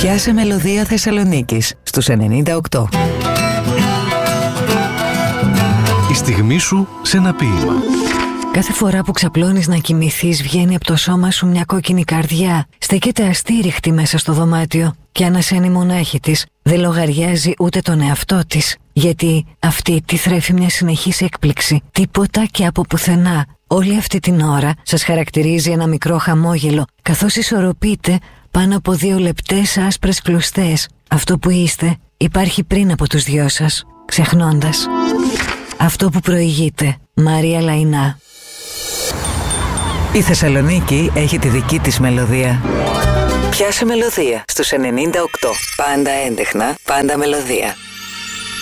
Πιάσε μελωδία Θεσσαλονίκης στους 98. Η στιγμή σου σε ένα ποίημα. Κάθε φορά που ξαπλώνεις να κοιμηθείς, βγαίνει από το σώμα σου μια κόκκινη καρδιά. Στέκεται αστήριχτη μέσα στο δωμάτιο και ανασένει μονάχη της. Δεν λογαριάζει ούτε τον εαυτό της, γιατί αυτή τη θρέφει μια συνεχής έκπληξη. Τίποτα και από πουθενά. Όλη αυτή την ώρα σας χαρακτηρίζει ένα μικρό χαμόγελο, καθώς ισορροπείτε πάνω από 2 λεπτές άσπρες κλουστές. Αυτό που είστε υπάρχει πριν από τους δυο σας, ξεχνώντας αυτό που προηγείται. Μαρία Λαϊνά. Η Θεσσαλονίκη έχει τη δική της μελωδία. Πιάσε μελωδία στους 98. Πάντα έντεχνα, πάντα μελωδία.